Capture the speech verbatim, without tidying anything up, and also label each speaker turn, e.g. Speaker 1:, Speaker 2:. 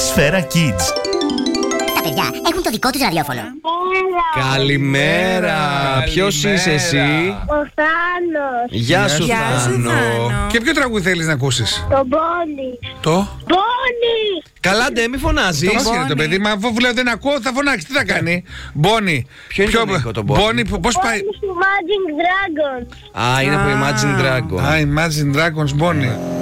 Speaker 1: Σφαίρα Kids.
Speaker 2: Τα παιδιά έχουν το δικό τους ραδιόφωνο.
Speaker 3: Καλημέρα. Ποιος είσαι εσύ?
Speaker 4: Ο Θάνος.
Speaker 3: Γεια σου,
Speaker 5: Γεια σου,
Speaker 3: Θάνο.
Speaker 5: Θάνο.
Speaker 6: Και ποιο τραγούδι θέλεις να ακούσεις?
Speaker 4: Το Μπόνι.
Speaker 6: Το?
Speaker 4: Μπόνι.
Speaker 3: Καλά, ντε, μη φωνάζεις.
Speaker 6: Πώς είναι το
Speaker 5: Μπόνι.
Speaker 6: παιδί, μα αφού λέω δεν ακούω θα φωνάξει, τι θα κάνει? Μπόνι.
Speaker 3: Ποιο είναι το Νίκο, το Μπόνι?
Speaker 6: Μπόνι, πώς πάει?
Speaker 4: Μπόνι του Magic Dragon.
Speaker 3: Α, είναι από Imagine Dragon.
Speaker 6: Α, Imagine Dragons, Μπόνι.